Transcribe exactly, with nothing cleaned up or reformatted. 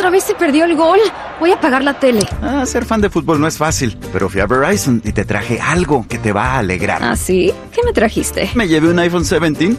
Otra vez se perdió el gol. Voy a apagar la tele. Ah, ser fan de fútbol no es fácil, pero fui a Verizon y te traje algo que te va a alegrar. ¿Ah, sí? ¿Qué me trajiste? Me llevé un iPhone diecisiete